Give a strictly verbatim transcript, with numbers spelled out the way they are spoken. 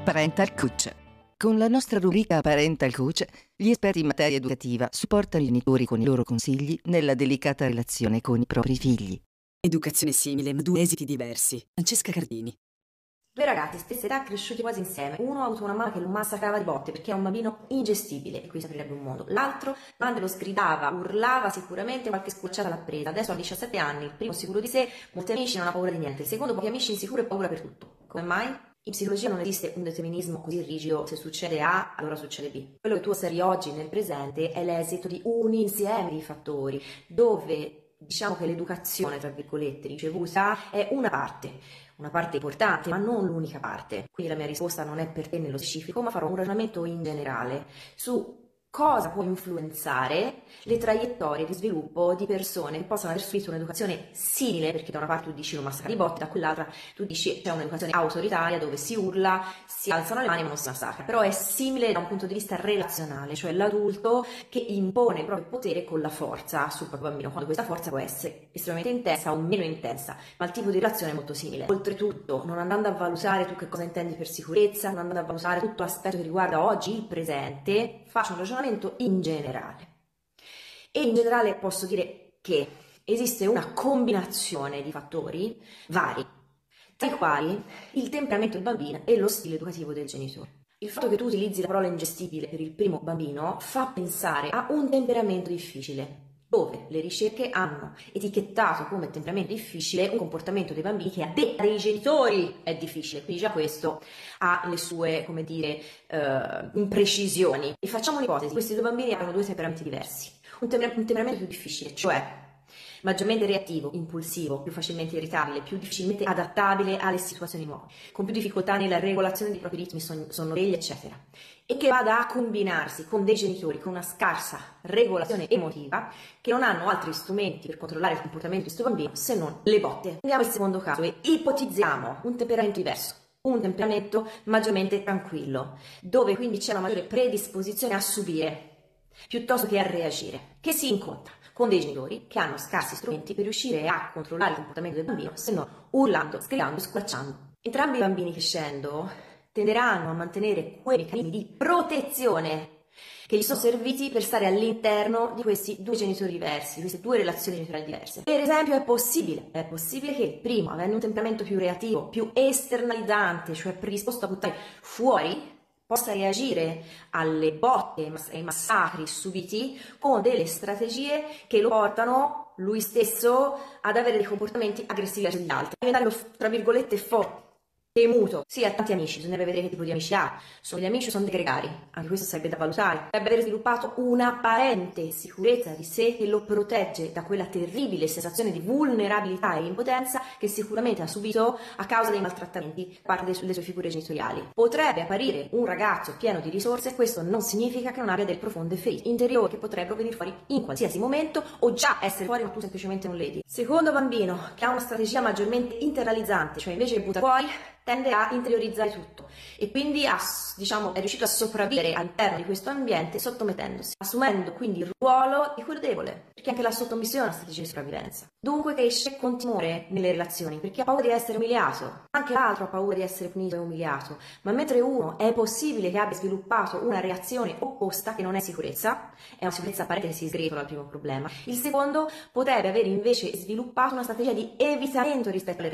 Parental Coach. Con la nostra rubrica Parental Coach, gli esperti in materia educativa supportano i genitori con i loro consigli nella delicata relazione con i propri figli. Educazione simile ma due esiti diversi. Francesca Cardini. Due ragazzi, stessa età, cresciuti quasi insieme. Uno ha avuto una mamma che lo massacrava di botte perché era un bambino ingestibile, e qui si aprirebbe un mondo. L'altro, quando lo sgridava, urlava, sicuramente qualche scocciata l'ha presa. Adesso ha diciassette anni, il primo sicuro di sé, molti amici, non ha paura di niente. Il secondo, pochi amici, insicuro e paura per tutto. Come mai? In psicologia non esiste un determinismo così rigido: se succede A, allora succede B. Quello che tu osservi oggi nel presente è l'esito di un insieme di fattori, dove diciamo che l'educazione, tra virgolette, ricevuta è una parte. Una parte importante, ma non l'unica parte. Quindi la mia risposta non è per te nello specifico, ma farò un ragionamento in generale su cosa può influenzare le traiettorie di sviluppo di persone che possono aver fruito un'educazione simile, perché da una parte tu dici lo massacra di botte, da quell'altra tu dici c'è un'educazione autoritaria dove si urla, si alzano le mani ma non si massacra. Però è simile da un punto di vista relazionale, cioè l'adulto che impone il proprio potere con la forza sul proprio bambino, quando questa forza può essere estremamente intensa o meno intensa, ma il tipo di relazione è molto simile. Oltretutto, non andando a valutare tu che cosa intendi per sicurezza, non andando a valutare tutto l'aspetto che riguarda oggi il presente, faccio un ragionamento in generale. E in generale posso dire che esiste una combinazione di fattori vari, tra i quali il temperamento del bambino e lo stile educativo del genitore. Il fatto che tu utilizzi la parola ingestibile per il primo bambino fa pensare a un temperamento difficile, dove le ricerche hanno etichettato come temperamento difficile un comportamento dei bambini che a detta dei genitori è difficile, quindi già questo ha le sue, come dire, uh, imprecisioni. E facciamo un'ipotesi: questi due bambini hanno due temperamenti diversi, un, temper- un temperamento più difficile, cioè maggiormente reattivo, impulsivo, più facilmente irritabile, più difficilmente adattabile alle situazioni nuove, con più difficoltà nella regolazione dei propri ritmi son- sonnoregli, eccetera, e che vada a combinarsi con dei genitori con una scarsa regolazione emotiva, che non hanno altri strumenti per controllare il comportamento di questo bambino se non le botte. Andiamo al secondo caso e ipotizziamo un temperamento diverso, un temperamento maggiormente tranquillo, dove quindi c'è una maggiore predisposizione a subire piuttosto che a reagire, che si incontra con dei genitori che hanno scarsi strumenti per riuscire a controllare il comportamento del bambino, se non urlando, sgridando, squarciando. Entrambi i bambini crescendo tenderanno a mantenere quei meccanismi di protezione che gli sono serviti per stare all'interno di questi due genitori diversi, di queste due relazioni genitoriali diverse. Per esempio è possibile, è possibile che il primo, avendo un temperamento più reattivo, più esternalizzante, cioè predisposto a buttare fuori, possa reagire alle botte e ai massacri subiti con delle strategie che lo portano lui stesso ad avere dei comportamenti aggressivi verso gli altri, diventare, tra virgolette, forte, temuto. Sì, ha tanti amici, bisogna vedere che tipo di amici ha. Sono degli amici o sono dei gregari? Anche questo sarebbe da valutare. Dovrebbe aver sviluppato un'apparente sicurezza di sé che lo protegge da quella terribile sensazione di vulnerabilità e impotenza che sicuramente ha subito a causa dei maltrattamenti da parte delle sue figure genitoriali. Potrebbe apparire un ragazzo pieno di risorse, questo non significa che non abbia delle profonde ferite interiori che potrebbero venire fuori in qualsiasi momento o già essere fuori ma tu semplicemente non le vedi. Secondo bambino che ha una strategia maggiormente internalizzante, cioè invece che butta fuori, tende a interiorizzare tutto e quindi a, diciamo, è riuscito a sopravvivere all'interno di questo ambiente sottomettendosi, assumendo quindi il ruolo di quello debole, perché anche la sottomissione è una strategia di sopravvivenza. Dunque cresce con timore nelle relazioni perché ha paura di essere umiliato, anche l'altro ha paura di essere punito e umiliato, ma mentre uno è possibile che abbia sviluppato una reazione opposta che non è sicurezza, è una sicurezza apparente che si sgretola al primo problema, il secondo potrebbe avere invece sviluppato una strategia di evitamento rispetto alle